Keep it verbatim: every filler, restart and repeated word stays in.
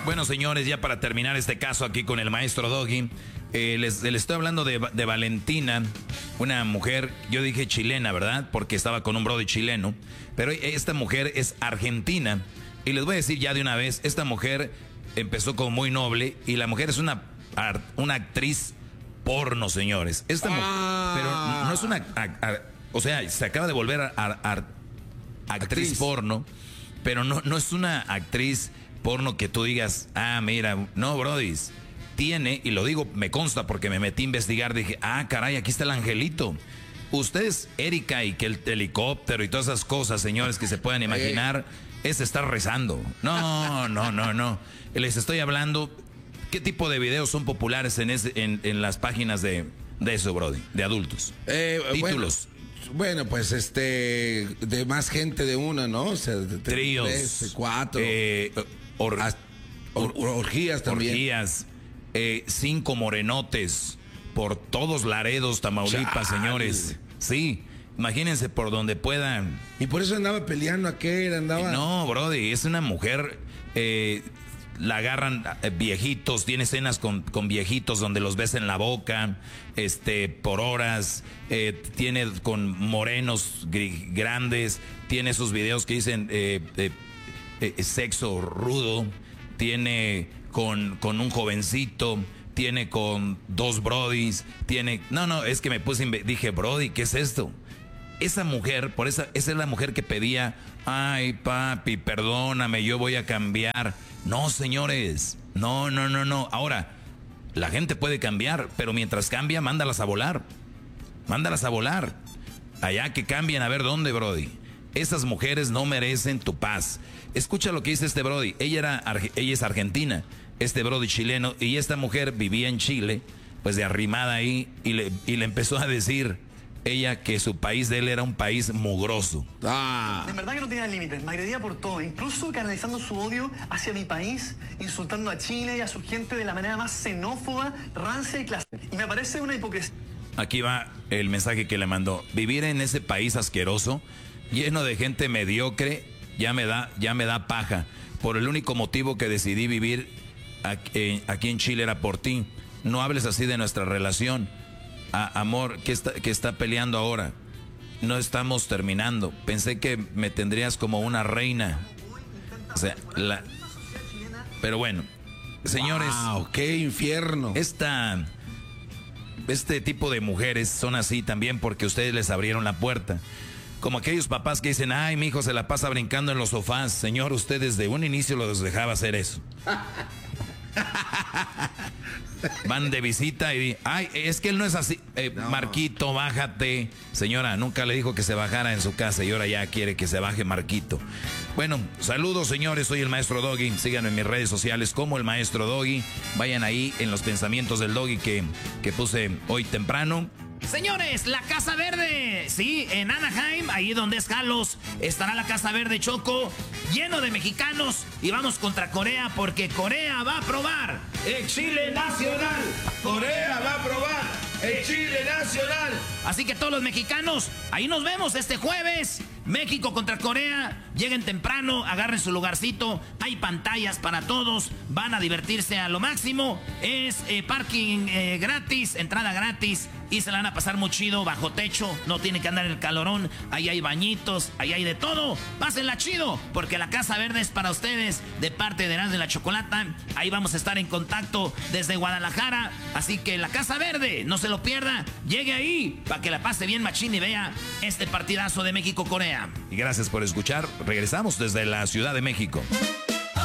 Bueno, señores, ya para terminar este caso aquí con el maestro Doggy, eh, les, les estoy hablando de, de Valentina, una mujer, yo dije chilena, ¿verdad? Porque estaba con un brody chileno, pero esta mujer es argentina, y les voy a decir ya de una vez, esta mujer empezó como muy noble, y la mujer es una, una actriz porno, señores. Esta ah. mujer, pero no es una, a, a, o sea, se acaba de volver a, a, a actriz, actriz porno, pero no, no es una actriz porno que tú digas, ah, mira, no, brodis, tiene, y lo digo, me consta porque me metí a investigar, dije, ah, caray, aquí está el angelito. Ustedes, Erika, y que el helicóptero y todas esas cosas, señores, que se puedan imaginar, es estar rezando. No, no, no, no. Les estoy hablando, ¿qué tipo de videos son populares en, ese, en, en las páginas de, de eso, brody, de adultos? Eh, Títulos. Bueno. Bueno, pues este, de más gente de una, ¿no? O sea, de tríos, tres, de cuatro, eh, or, or, or, orgías también. Orgías, eh, cinco morenotes por todos Laredos, Tamaulipas, Chale. Señores. Sí, imagínense por donde puedan. Y por eso andaba peleando aquel, andaba. No, brody, es una mujer. Eh, la agarran eh, viejitos, tiene escenas con, con viejitos donde los ves en la boca, este, por horas, eh, tiene con morenos gr- grandes, tiene esos videos que dicen eh, eh, eh, sexo rudo, tiene con, con un jovencito, tiene con dos brodis, tiene, no, no, es que me puse, dije, brody, ¿qué es esto? Esa mujer, por esa, esa es la mujer que pedía, ay papi, perdóname, yo voy a cambiar. No, señores, no, no, no, no. Ahora, la gente puede cambiar, pero mientras cambia, mándalas a volar. Mándalas a volar. Allá que cambien, a ver dónde, brody. Esas mujeres no merecen tu paz. Escucha lo que dice este brody. Ella, era, ella es argentina, este brody chileno, y esta mujer vivía en Chile, pues de arrimada ahí, y le, y le empezó a decir ella que su país de él era un país mugroso. Ah. De verdad que no tenía límites, me agredía por todo, incluso canalizando su odio hacia mi país, insultando a Chile y a su gente de la manera más xenófoba, rancia y clásica. Y me parece una hipocresía. Aquí va el mensaje que le mandó. Vivir en ese país asqueroso, lleno de gente mediocre, ya me da, ya me da paja. Por el único motivo que decidí vivir aquí, aquí en Chile era por ti. No hables así de nuestra relación. Ah, amor, ¿qué está, qué está peleando ahora? No estamos terminando. Pensé que me tendrías como una reina. O sea, la... Pero bueno, señores. ¡Wow! ¡Qué infierno! Esta, este tipo de mujeres son así también porque ustedes les abrieron la puerta. Como aquellos papás que dicen, ay, mi hijo se la pasa brincando en los sofás. Señor, usted desde un inicio los dejaba hacer eso. Van de visita y ay, es que él no es así. Eh, no. Marquito, bájate. Señora, nunca le dijo que se bajara en su casa y ahora ya quiere que se baje Marquito. Bueno, saludos, señores. Soy el maestro Doggy. Síganme en mis redes sociales como el maestro Doggy. Vayan ahí en los pensamientos del Doggy que, que puse hoy temprano. Señores, la Casa Verde, sí, en Anaheim, ahí donde es Jalos, estará la Casa Verde, Choco, lleno de mexicanos, y vamos contra Corea porque Corea va a probar el Chile Nacional. Corea va a probar el Chile Nacional. Así que todos los mexicanos, ahí nos vemos este jueves. México contra Corea, lleguen temprano, agarren su lugarcito, hay pantallas para todos, van a divertirse a lo máximo, es eh, parking eh, gratis, entrada gratis, y se la van a pasar muy chido, bajo techo, no tienen que andar en el calorón, ahí hay bañitos, ahí hay de todo, pásenla chido, porque la Casa Verde es para ustedes, de parte de Erasmo de la Chocolata, ahí vamos a estar en contacto desde Guadalajara, así que la Casa Verde, no se lo pierda, llegue ahí, para que la pase bien machín y vea este partidazo de México-Corea. Y gracias por escuchar. Regresamos desde la Ciudad de México.